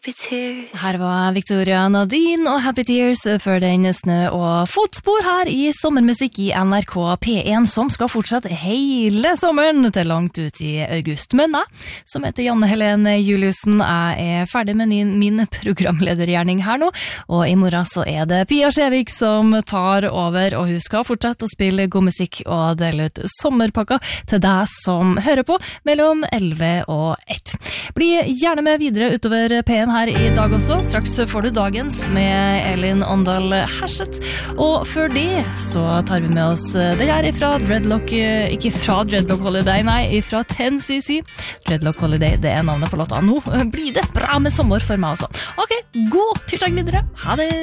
Happy Tears. Her var Victoria Nadine og Happy Tears før den snø og fotspor her i sommermusikk i NRK P1 som skal fortsette hele sommeren til langt ut i august. Men jeg, som heter Janne Helene Juliussen, jeg er ferdig med min programledergjerning her nå, og i morgen så er det Pia Skjevik som tar over, og hun skal fortsette å spille god musikk og dele ut sommerpakka til deg som hører på mellom 11 og 1. Bli gjerne med videre utover P1 her i dag også. Straks får du dagens med Elin Åndal Herseth. Og før det så tar vi med oss det her ifra Dreadlock, ikke fra Dreadlock Holiday, nei, ifra 10cc. Dreadlock Holiday, det er navnet på låta. Nå blir det bra med sommer for meg også. Ok, god tirsdag videre. Ha det!